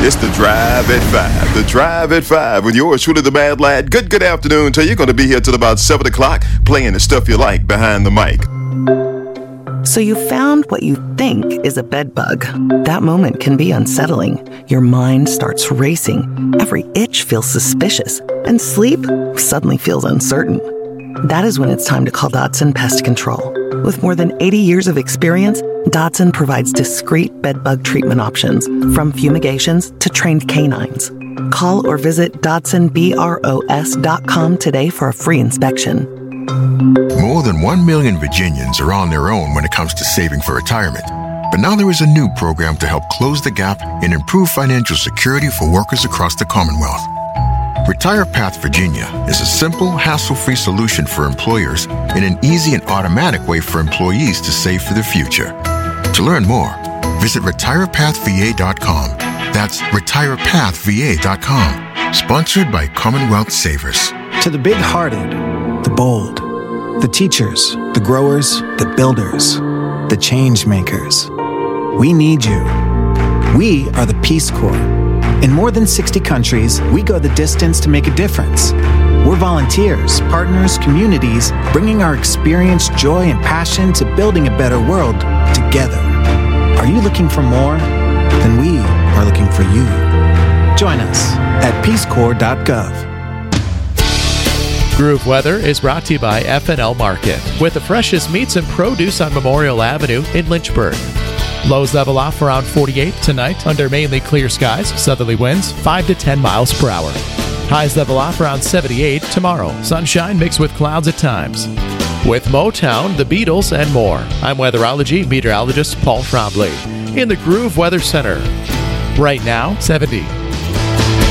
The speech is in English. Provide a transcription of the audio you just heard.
It's the Drive at 5. The Drive at 5 with yours truly, the Mad Lad. Good afternoon to you. Going to be here till about 7 o'clock playing the stuff you like behind the mic. So you found what you think is a bed bug. That moment can be unsettling. Your mind starts racing. Every itch feels suspicious. And sleep suddenly feels uncertain. That is when it's time to call Dotson Pest Control. With more than 80 years of experience, Dotson provides discreet bedbug treatment options, from fumigations to trained canines. Call or visit DotsonBROS.com today for a free inspection. More than 1 million Virginians are on their own when it comes to saving for retirement. But now there is a new program to help close the gap and improve financial security for workers across the Commonwealth. Retire Path Virginia is a simple, hassle-free solution for employers and an easy and automatic way for employees to save for the future. To learn more, visit retirepathva.com. That's retirepathva.com. Sponsored by Commonwealth Savers. To the big-hearted, the bold, the teachers, the growers, the builders, the change makers. We need you. We are the Peace Corps. In more than 60 countries, we go the distance to make a difference. We're volunteers, partners, communities, bringing our experience, joy, and passion to building a better world together. Are you looking for more? Then we are looking for you. Join us at peacecorps.gov. Groove Weather is brought to you by F&L Market, with the freshest meats and produce on Memorial Avenue in Lynchburg. Lows level off around 48 tonight under mainly clear skies, southerly winds 5 to 10 miles per hour. Highs level off around 78 tomorrow, sunshine mixed with clouds at times. With Motown, the Beatles, and more, I'm weatherology meteorologist Paul Trombley in the Groove Weather Center. Right now, 70.